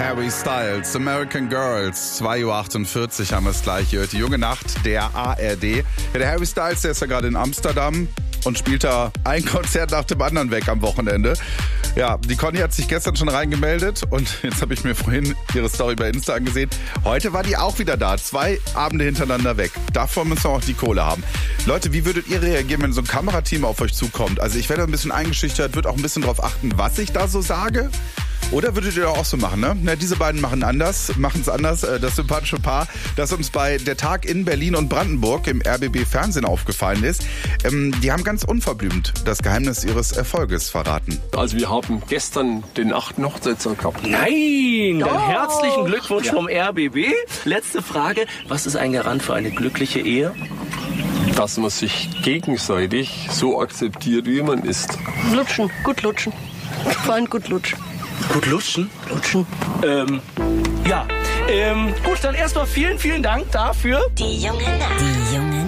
Harry Styles, American Girls, 2:48 Uhr haben wir es gleich gehört. Die junge Nacht der ARD. Ja, der Harry Styles, der ist ja gerade in Amsterdam und spielt da ein Konzert nach dem anderen weg am Wochenende. Ja, die Conny hat sich gestern schon reingemeldet und jetzt habe ich mir vorhin ihre Story bei Insta angesehen. Heute war die auch wieder da, 2 Abende hintereinander weg. Davon müssen wir auch die Kohle haben. Leute, wie würdet ihr reagieren, wenn so ein Kamerateam auf euch zukommt? Also ich werde ein bisschen eingeschüchtert, würde auch ein bisschen drauf achten, was ich da so sage. Oder würdet ihr auch so machen, ne? Na, diese beiden machen es anders. Das sympathische Paar, das uns bei der Tag in Berlin und Brandenburg im RBB-Fernsehen aufgefallen ist, die haben ganz unverblümt das Geheimnis ihres Erfolges verraten. Also wir haben gestern den 8. Hochzeitstag gehabt. Nein! Dann herzlichen Glückwunsch vom RBB. Letzte Frage, was ist ein Garant für eine glückliche Ehe? Dass man sich gegenseitig so akzeptiert, wie man ist. Lutschen, gut lutschen. Vor allem gut lutschen. Gut lutschen? Lutschen. Ja. Gut, dann erstmal vielen Dank dafür. Die junge Nacht. Die junge